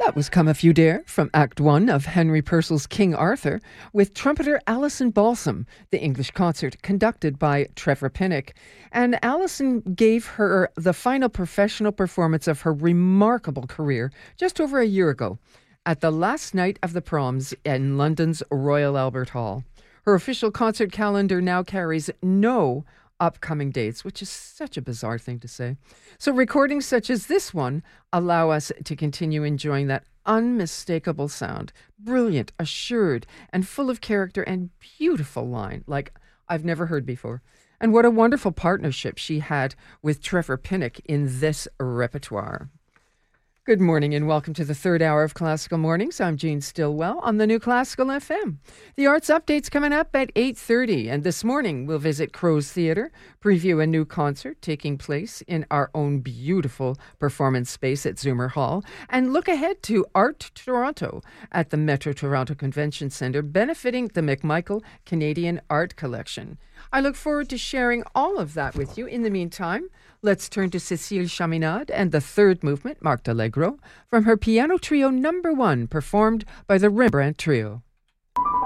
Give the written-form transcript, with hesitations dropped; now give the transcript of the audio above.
That was Come If You Dare from Act 1 of Henry Purcell's King Arthur with trumpeter Alison Balsam, the English concert conducted by Trevor Pinnock. And Alison gave her the final professional performance of her remarkable career just over a year ago at the last night of the proms in London's Royal Albert Hall. Her official concert calendar now carries no upcoming dates, which is such a bizarre thing to say. So recordings such as this one allow us to continue enjoying that unmistakable sound. Brilliant, assured, and full of character and beautiful line like I've never heard before. And what a wonderful partnership she had with Trevor Pinnock in this repertoire. Good morning and welcome to the third hour of Classical Mornings. I'm Jean Stillwell on the New Classical FM. The Arts Update's coming up at 8:30, and this morning we'll visit Crow's Theatre, preview a new concert taking place in our own beautiful performance space at Zoomer Hall, and look ahead to Art Toronto at the Metro Toronto Convention Centre, benefiting the McMichael Canadian Art Collection. I look forward to sharing all of that with you. In the meantime, let's turn to Cécile Chaminade and the third movement, Marked Allegro, from her Piano Trio No. 1, performed by the Rembrandt Trio.